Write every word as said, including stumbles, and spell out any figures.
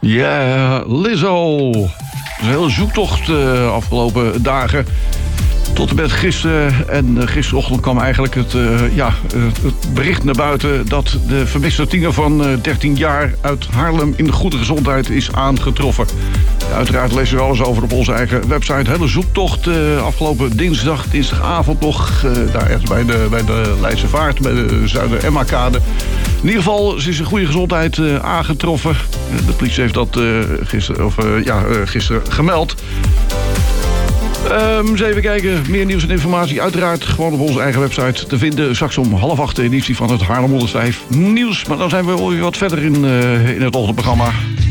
Ja, Lizzo. Een hele zoektocht de uh, afgelopen dagen. Tot en met gisteren. En uh, gisterochtend kwam eigenlijk het, uh, ja, uh, het bericht naar buiten dat de vermiste tiener van uh, dertien jaar uit Haarlem in de goede gezondheid is aangetroffen. Ja, uiteraard lees je er alles over op onze eigen website. Hele zoektocht uh, afgelopen dinsdag, dinsdagavond nog. Uh, daar ergens bij de, bij de Leidse Vaart, bij de Zuider-Emma-kade. In ieder geval, ze is in goede gezondheid uh, aangetroffen. De politie heeft dat uh, gisteren, of, uh, ja, uh, gisteren gemeld. Um, eens even kijken. Meer nieuws en informatie uiteraard gewoon op onze eigen website te vinden. Straks om half acht de editie van het Haarlem honderdvijf nieuws. Maar dan zijn we weer wat verder in, uh, in het ochtendprogramma.